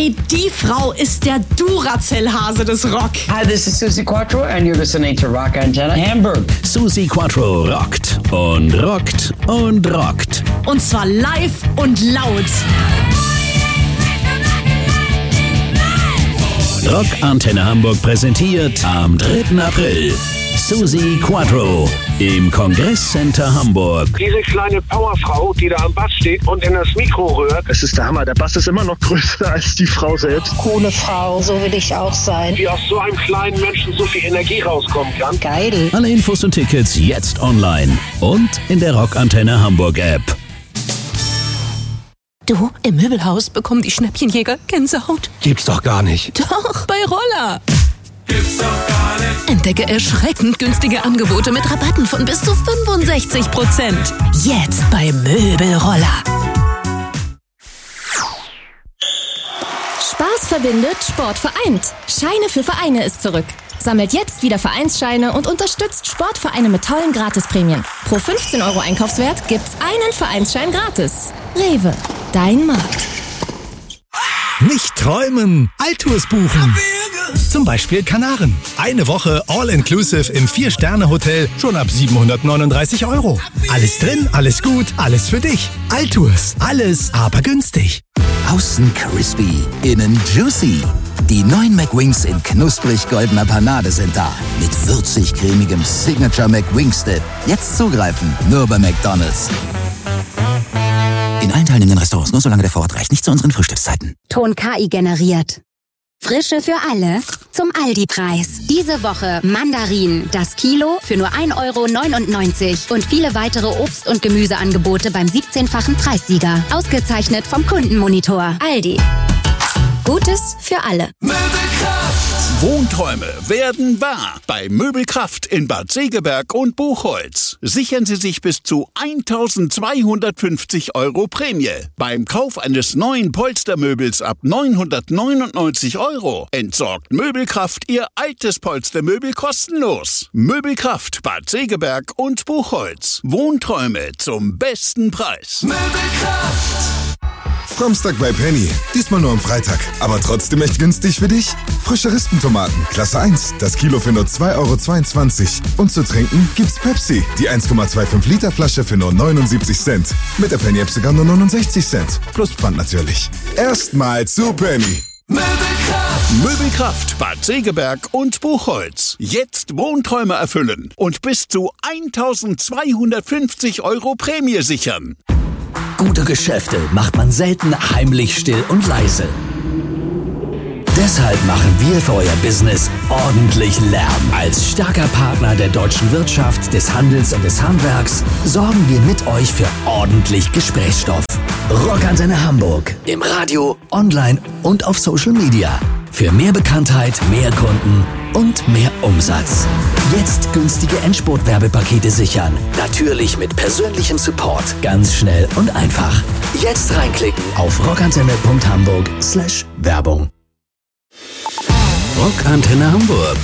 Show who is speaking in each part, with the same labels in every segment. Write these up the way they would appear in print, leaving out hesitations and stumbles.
Speaker 1: Ey, die Frau ist der Duracell-Hase des Rock.
Speaker 2: Hi, this is Suzi Quattro and you're listening to Rock Antenne Hamburg.
Speaker 3: Suzi Quattro rockt und rockt und rockt.
Speaker 1: Und zwar live und laut.
Speaker 3: Rock Antenne Hamburg präsentiert am 3. April Suzi Quattro im Kongresscenter Hamburg.
Speaker 4: Diese kleine Powerfrau, die da am Bass steht und in das Mikro rührt.
Speaker 5: Es ist der Hammer. Der Bass ist immer noch größer als die Frau selbst.
Speaker 6: Coole Frau, so will ich auch sein.
Speaker 4: Wie aus so einem kleinen Menschen so viel Energie rauskommen kann.
Speaker 6: Geil.
Speaker 3: Alle Infos und Tickets jetzt online und in der Rock Antenne Hamburg App.
Speaker 7: Du, im Möbelhaus bekommen die Schnäppchenjäger Gänsehaut.
Speaker 5: Gibt's doch gar nicht.
Speaker 7: Doch, bei Roller.
Speaker 8: Gibt's doch gar nicht.
Speaker 7: Entdecke erschreckend günstige Angebote mit Rabatten von bis zu 65%. Jetzt bei Möbelroller.
Speaker 9: Spaß verbindet, Sport vereint. Scheine für Vereine ist zurück. Sammelt jetzt wieder Vereinsscheine und unterstützt Sportvereine mit tollen Gratisprämien. Pro 15 € Einkaufswert gibt's einen Vereinsschein gratis. Rewe, dein Markt.
Speaker 10: Nicht träumen, Altours buchen. Zum Beispiel Kanaren. Eine Woche All-Inclusive im 4-Sterne-Hotel schon ab 739 €. Alles drin, alles gut, alles für dich. Altours, alles aber günstig.
Speaker 11: Außen crispy, innen juicy. Die neuen McWings in knusprig goldener Panade sind da. Mit würzig-cremigem Signature McWings-Dip. Jetzt zugreifen, nur bei McDonald's. In allen teilnehmenden Restaurants, nur solange der Vorrat reicht, nicht zu unseren Frühstückszeiten.
Speaker 12: Ton KI generiert. Frische für alle zum Aldi-Preis. Diese Woche Mandarinen, das Kilo für nur 1,99 € und viele weitere Obst- und Gemüseangebote beim 17-fachen Preissieger. Ausgezeichnet vom Kundenmonitor. Aldi. Gutes für alle.
Speaker 3: Möbelkraft. Wohnträume werden wahr bei Möbelkraft in Bad Segeberg und Buchholz. Sichern Sie sich bis zu 1.250 € Prämie. Beim Kauf eines neuen Polstermöbels ab 999 € entsorgt Möbelkraft Ihr altes Polstermöbel kostenlos. Möbelkraft Bad Segeberg und Buchholz. Wohnträume zum besten Preis.
Speaker 13: Möbelkraft. Samstag bei Penny. Diesmal nur am Freitag. Aber trotzdem echt günstig für dich. Frische Rispentomaten, Klasse 1. Das Kilo für nur 2,22 €. Und zu trinken gibt's Pepsi. Die 1,25 Liter Flasche für nur 79 Cent. Mit der Penny-App sogar nur 69 Cent. Plus Pfand natürlich. Erstmal zu Penny.
Speaker 3: Möbelkraft. Möbelkraft Bad Segeberg und Buchholz. Jetzt Wohnträume erfüllen und bis zu 1.250 € Prämie sichern.
Speaker 14: Gute Geschäfte macht man selten heimlich, still und leise. Deshalb machen wir für euer Business ordentlich Lärm. Als starker Partner der deutschen Wirtschaft, des Handels und des Handwerks sorgen wir mit euch für ordentlich Gesprächsstoff. Rock Antenne Hamburg. Im Radio, online und auf Social Media. Für mehr Bekanntheit, mehr Kunden und mehr Umsatz. Jetzt günstige Endspurt-Werbepakete sichern. Natürlich mit persönlichem Support. Ganz schnell und einfach. Jetzt reinklicken auf rockantenne.hamburg/Werbung.
Speaker 3: Rock Antenne Hamburg.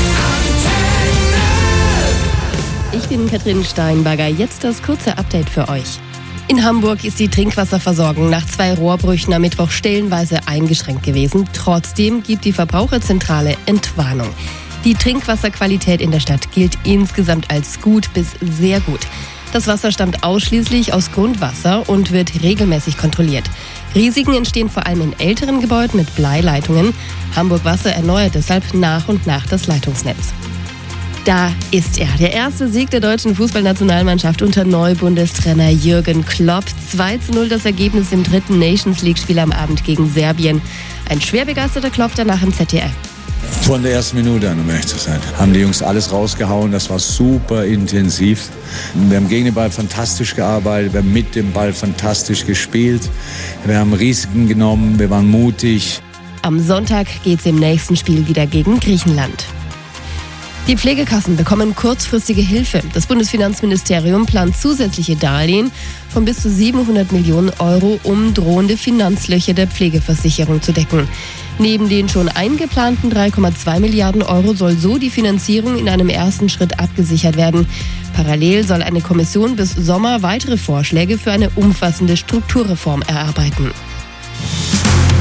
Speaker 15: Ich bin Katrin Steinberger. Jetzt das kurze Update für euch. In Hamburg ist die Trinkwasserversorgung nach 2 Rohrbrüchen am Mittwoch stellenweise eingeschränkt gewesen. Trotzdem gibt die Verbraucherzentrale Entwarnung. Die Trinkwasserqualität in der Stadt gilt insgesamt als gut bis sehr gut. Das Wasser stammt ausschließlich aus Grundwasser und wird regelmäßig kontrolliert. Risiken entstehen vor allem in älteren Gebäuden mit Bleileitungen. Hamburg Wasser erneuert deshalb nach und nach das Leitungsnetz. Da ist er, der erste Sieg der deutschen Fußballnationalmannschaft unter Neubundestrainer Jürgen Klopp. 2:0 das Ergebnis im 3. Nations-League-Spiel am Abend gegen Serbien. Ein schwer begeisterter Klopp danach im ZDF.
Speaker 16: Von der ersten Minute an, um ehrlich zu sein, haben die Jungs alles rausgehauen. Das war super intensiv. Wir haben gegen den Ball fantastisch gearbeitet, wir haben mit dem Ball fantastisch gespielt. Wir haben Risiken genommen, wir waren mutig.
Speaker 15: Am Sonntag geht's im nächsten Spiel wieder gegen Griechenland. Die Pflegekassen bekommen kurzfristige Hilfe. Das Bundesfinanzministerium plant zusätzliche Darlehen von bis zu 700 Millionen €, um drohende Finanzlöcher der Pflegeversicherung zu decken. Neben den schon eingeplanten 3,2 Milliarden € soll so die Finanzierung in einem ersten Schritt abgesichert werden. Parallel soll eine Kommission bis Sommer weitere Vorschläge für eine umfassende Strukturreform erarbeiten.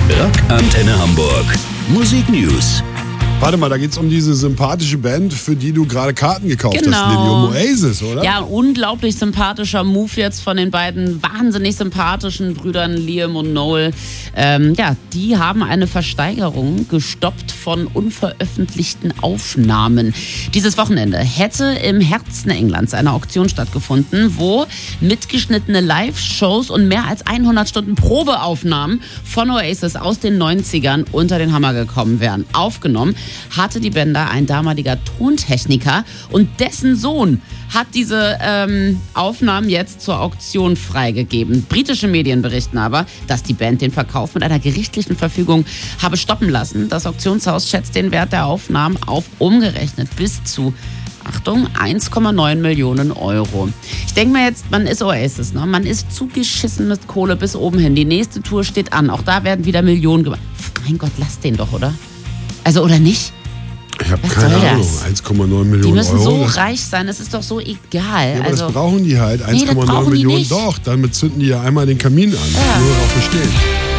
Speaker 14: Rockantenne Hamburg. Musik News.
Speaker 17: Warte mal, da geht's um diese sympathische Band, für die du gerade Karten gekauft hast, Lilly, um Oasis, oder?
Speaker 18: Ja, unglaublich sympathischer Move jetzt von den beiden wahnsinnig sympathischen Brüdern Liam und Noel. Die haben eine Versteigerung gestoppt von unveröffentlichten Aufnahmen. Dieses Wochenende hätte im Herzen Englands eine Auktion stattgefunden, wo mitgeschnittene Live-Shows und mehr als 100 Stunden Probeaufnahmen von Oasis aus den 90ern unter den Hammer gekommen wären. Aufgenommen hatte die Bänder ein damaliger Tontechniker und dessen Sohn hat diese Aufnahmen jetzt zur Auktion freigegeben. Britische Medien berichten aber, dass die Band den Verkauf mit einer gerichtlichen Verfügung habe stoppen lassen. Das Auktionshaus schätzt den Wert der Aufnahmen auf umgerechnet bis zu, Achtung, 1,9 Millionen Euro. Ich denke mir jetzt, man ist Oasis, ne? Man ist zugeschissen mit Kohle bis oben hin. Die nächste Tour steht an. Auch da werden wieder Millionen gemacht. Mein Gott, lass den doch, oder? Also, oder nicht?
Speaker 17: Ich habe keine Ahnung. 1,9 Millionen Euro.
Speaker 18: Die müssen so reich sein, es ist doch so egal.
Speaker 17: Ja, aber das brauchen die halt. 1,9 Millionen. Doch, damit zünden die ja einmal den Kamin an. Ja. Nur darauf verstehen.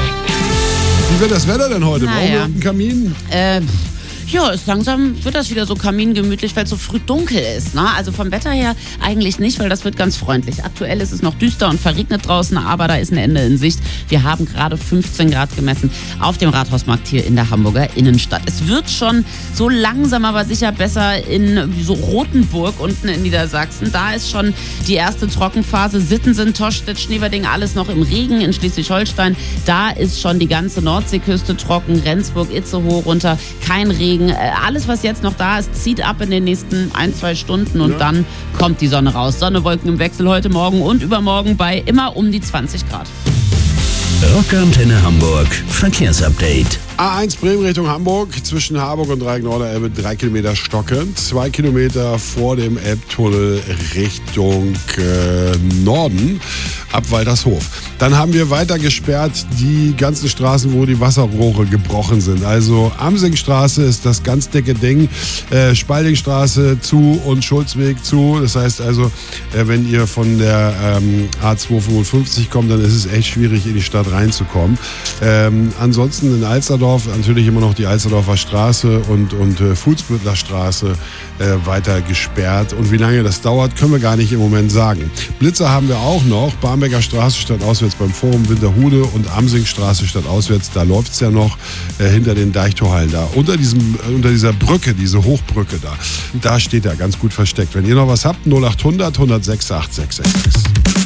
Speaker 17: Wie wird das Wetter denn heute? Brauchen wir einen Kamin?
Speaker 18: Ja, langsam wird das wieder so kamingemütlich, weil es so früh dunkel ist. Ne? Also vom Wetter her eigentlich nicht, weil das wird ganz freundlich. Aktuell ist es noch düster und verregnet draußen, aber da ist ein Ende in Sicht. Wir haben gerade 15 Grad gemessen auf dem Rathausmarkt hier in der Hamburger Innenstadt. Es wird schon so langsam, aber sicher besser in so Rothenburg unten in Niedersachsen. Da ist schon die erste Trockenphase. Sittensen, Toschstedt, Schneverding, alles noch im Regen. In Schleswig-Holstein, da ist schon die ganze Nordseeküste trocken. Rendsburg, Itzehoe runter, kein Regen. Alles, was jetzt noch da ist, zieht ab in den nächsten 1-2 Stunden und dann kommt die Sonne raus. Sonne, Wolken im Wechsel heute Morgen und übermorgen bei immer um die 20 Grad.
Speaker 14: Rockantenne Hamburg, Verkehrsupdate.
Speaker 17: A1 Bremen Richtung Hamburg, zwischen Harburg und Dreieck-Norderelbe 3 Kilometer stockend, 2 Kilometer vor dem Elbtunnel Richtung Norden, ab Waltershof. Dann haben wir weiter gesperrt die ganzen Straßen, wo die Wasserrohre gebrochen sind. Also Amsingstraße ist das ganz dicke Ding, Spaldingstraße zu und Schulzweg zu. Das heißt also, wenn ihr von der A255 kommt, dann ist es echt schwierig, in die Stadt reinzukommen. Ansonsten in Alsterdorf natürlich immer noch die Alsterdorfer Straße und Fuhlsbüttler Straße weiter gesperrt. Und wie lange das dauert, können wir gar nicht im Moment sagen. Blitzer haben wir auch noch. Barmbecker Straße statt auswärts beim Forum Winterhude und Amsingstraße statt auswärts. Da läuft es ja noch hinter den Deichtorhallen da. Unter dieser Brücke, diese Hochbrücke da. Da steht er ganz gut versteckt. Wenn ihr noch was habt, 0800 106 8666.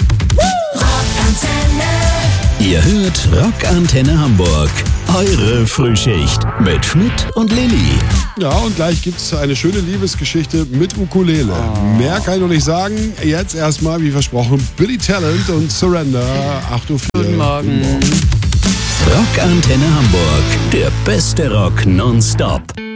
Speaker 14: Ihr hört Rockantenne Hamburg. Eure Frühschicht mit Schmidt und Lilly.
Speaker 17: Ja, und gleich gibt es eine schöne Liebesgeschichte mit Ukulele. Mehr kann ich noch nicht sagen. Jetzt erstmal, wie versprochen, Billy Talent und Surrender. 8:04 Uhr.
Speaker 18: Guten Morgen.
Speaker 14: Rockantenne Hamburg. Der beste Rock nonstop.